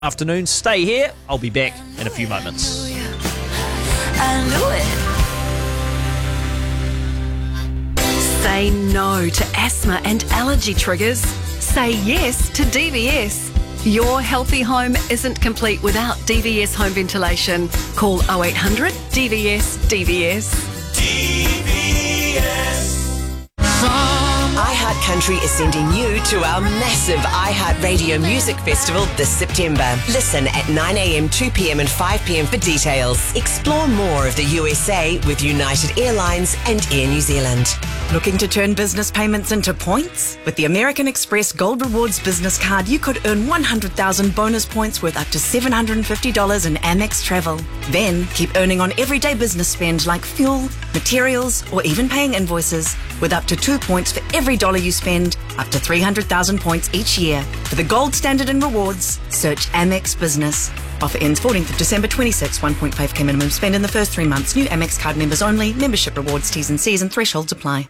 Afternoon, stay here. I'll be back in a few moments. I knew it. Say no to asthma and allergy triggers. Say yes to DVS. Your healthy home isn't complete without DVS home ventilation. Call 0800 DVS DVS. iHeart Country is sending you to our massive iHeart Radio Music Festival this September. Listen at 9 a.m, 2 p.m. and 5 p.m. for details. Explore more of the USA with United Airlines and Air New Zealand. Looking to turn business payments into points? With the American Express Gold Rewards business card, you could earn 100,000 bonus points worth up to $750 in Amex travel. Then keep earning on everyday business spend like fuel, materials, or even paying invoices. With up to 2 points for every dollar you spend, up to 300,000 points each year. For the gold standard in rewards, search Amex Business. Offer ends 14th of December 26. 1.5k minimum spend in the first 3 months. New Amex card members only. Membership rewards, T's and C's and thresholds apply.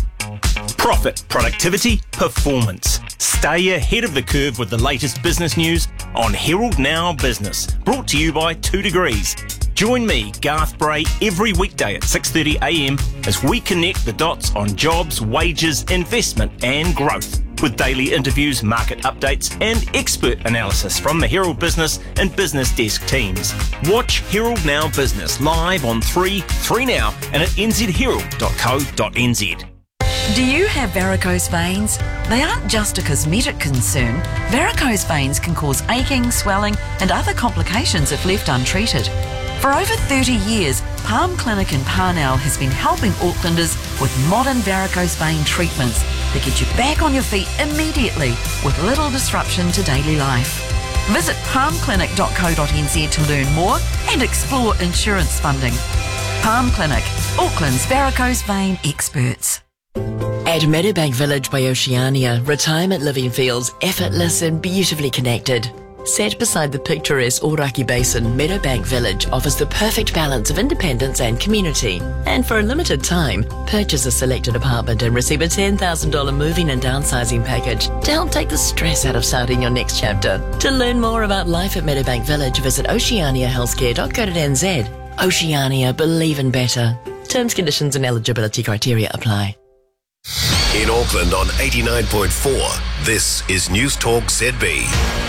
Profit, productivity, performance. Stay ahead of the curve with the latest business news on Herald Now Business. Brought to you by 2 Degrees. Join me, Garth Bray, every weekday at 6:30 a.m. as we connect the dots on jobs, wages, investment and growth. With daily interviews, market updates and expert analysis from the Herald Business and Business Desk teams. Watch Herald Now Business live on 3 Now and at nzherald.co.nz. Do you have varicose veins? They aren't just a cosmetic concern. Varicose veins can cause aching, swelling and other complications if left untreated. For over 30 years, Palm Clinic in Parnell has been helping Aucklanders with modern varicose vein treatments that get you back on your feet immediately with little disruption to daily life. Visit palmclinic.co.nz to learn more and explore insurance funding. Palm Clinic, Auckland's varicose vein experts. At Meadowbank Village by Oceania, retirement living feels effortless and beautifully connected. Set beside the picturesque Oraki Basin, Meadowbank Village offers the perfect balance of independence and community. And for a limited time, purchase a selected apartment and receive a $10,000 moving and downsizing package to help take the stress out of starting your next chapter. To learn more about life at Meadowbank Village, visit oceaniahealthcare.co.nz. Oceania, believe in better. Terms, conditions and eligibility criteria apply. In Auckland on 89.4, this is News Talk ZB.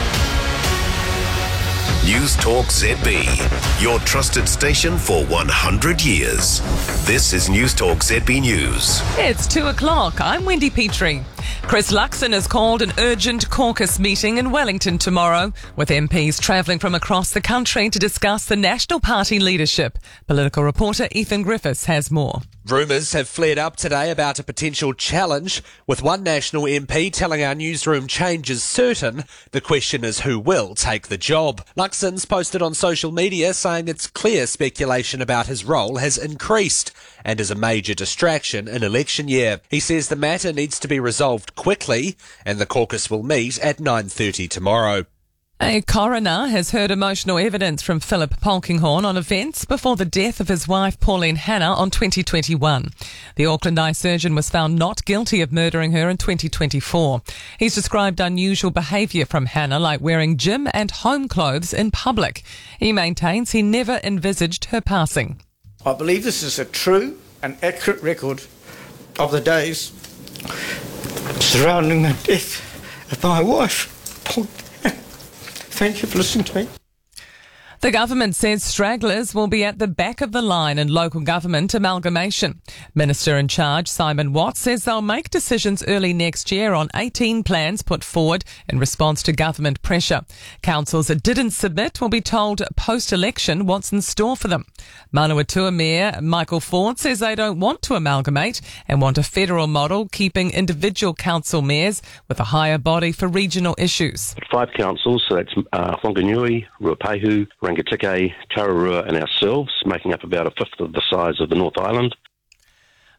News Talk ZB, your trusted station for 100 years. This is News Talk ZB News. It's 2 o'clock. I'm Wendy Petrie. Chris Luxon has called an urgent caucus meeting in Wellington tomorrow, with MPs travelling from across the country to discuss the National Party leadership. Political reporter Ethan Griffiths has more. Rumours have flared up today about a potential challenge, with one National MP telling our newsroom change is certain. The question is who will take the job. Luxon's posted on social media saying it's clear speculation about his role has increased and is a major distraction in election year. He says the matter needs to be resolved quickly and the caucus will meet at 9:30 tomorrow. A coroner has heard emotional evidence from Philip Polkinghorne on events before the death of his wife Pauline Hanna on 2021. The Auckland eye surgeon was found not guilty of murdering her in 2024. He's described unusual behaviour from Hanna, like wearing gym and home clothes in public. He maintains he never envisaged her passing. I believe this is a true and accurate record of the days surrounding the death of my wife, Pauline. Thank you for listening to me. The government says stragglers will be at the back of the line in local government amalgamation. Minister in charge, Simon Watt, says they'll make decisions early next year on 18 plans put forward in response to government pressure. Councils that didn't submit will be told post-election what's in store for them. Manawatu Mayor Michael Ford says they don't want to amalgamate and want a federal model, keeping individual council mayors with a higher body for regional issues. 5 councils, so that's Whanganui, Ruapehu, Rangitikei, Tararua and ourselves, making up about a fifth of the size of the North Island.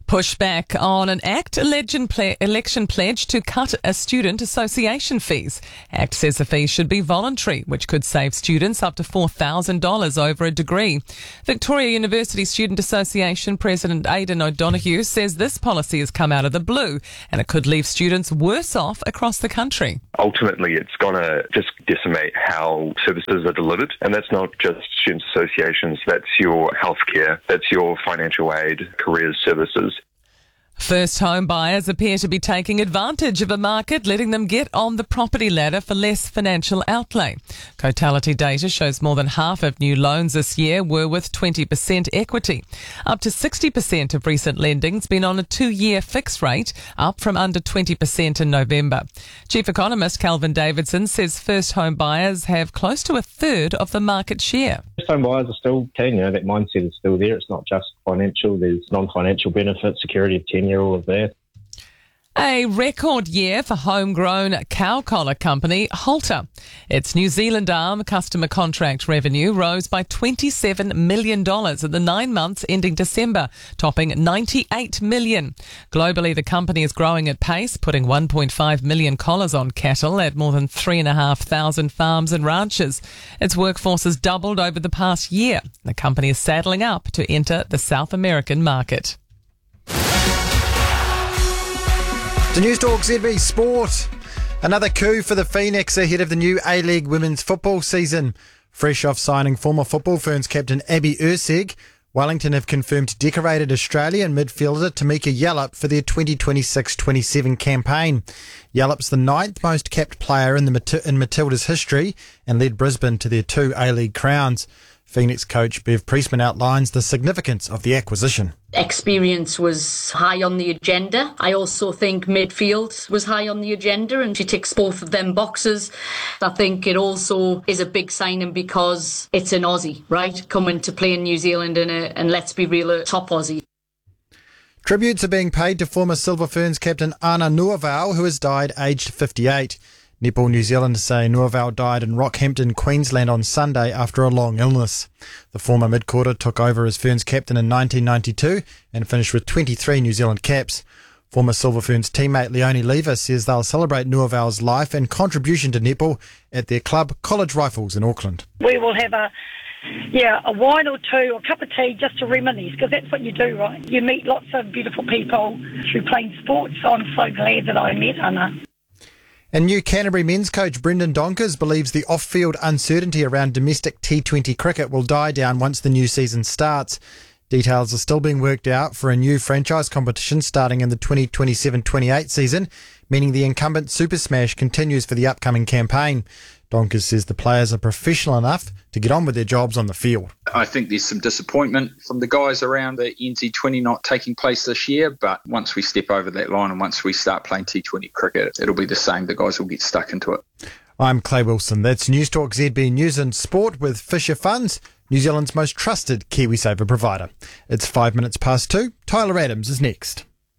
Pushback on an ACT election pledge to cut a student association fees. ACT says the fees should be voluntary, which could save students up to $4,000 over a degree. Victoria University Student Association President Aidan O'Donoghue says this policy has come out of the blue and it could leave students worse off across the country. Ultimately, it's going to just decimate how services are delivered, and that's not just student associations, that's your healthcare, that's your financial aid, careers services. First home buyers appear to be taking advantage of a market, letting them get on the property ladder for less financial outlay. Cotality data shows more than half of new loans this year were with 20% equity. Up to 60% of recent lending's been on a 2-year fixed rate, up from under 20% in November. Chief Economist Calvin Davidson says first home buyers have close to a third of the market share. First home buyers are still keen, that mindset is still there. It's not just financial, there's non-financial benefits, security of tenure, all of that. A record year for homegrown cow collar company Halter. Its New Zealand arm customer contract revenue rose by $27 million in the 9 months ending December, topping $98 million. Globally, the company is growing at pace, putting 1.5 million collars on cattle at more than 3,500 farms and ranches. Its workforce has doubled over the past year. The company is saddling up to enter the South American market. To News Talk ZB Sport. Another coup for the Phoenix ahead of the new A-League women's football season. Fresh off signing former Football Ferns captain Abby Erceg, Wellington have confirmed decorated Australian midfielder Tamika Yallop for their 2026-27 campaign. Yallop's the 9th most capped player in Matilda's history and led Brisbane to their 2 A-League crowns. Phoenix coach Bev Priestman outlines the significance of the acquisition. Experience was high on the agenda. I also think midfield was high on the agenda, and she ticks both of them boxes. I think it also is a big signing because it's an Aussie, right? Coming to play in New Zealand and let's be real, a top Aussie. Tributes are being paid to former Silver Ferns captain Ana Nuavau, who has died aged 58. Netball New Zealand say Nuavau died in Rockhampton, Queensland on Sunday after a long illness. The former mid-quarter took over as Ferns captain in 1992 and finished with 23 New Zealand caps. Former Silver Ferns teammate Leonie Lever says they'll celebrate Nuavau's life and contribution to netball at their club College Rifles in Auckland. We will have a wine or two, or a cup of tea just to reminisce, because that's what you do, right? You meet lots of beautiful people through playing sports. So I'm so glad that I met Anna. And new Canterbury men's coach Brendan Donkers believes the off-field uncertainty around domestic T20 cricket will die down once the new season starts. Details are still being worked out for a new franchise competition starting in the 2027-28 season, meaning the incumbent Super Smash continues for the upcoming campaign. Donkers says the players are professional enough to get on with their jobs on the field. I think there's some disappointment from the guys around the NT20 not taking place this year, but once we step over that line and once we start playing T20 cricket, it'll be the same. The guys will get stuck into it. I'm Clay Wilson. That's News Talk ZB News and Sport with Fisher Funds, New Zealand's most trusted KiwiSaver provider. It's 2:05. Tyler Adams is next.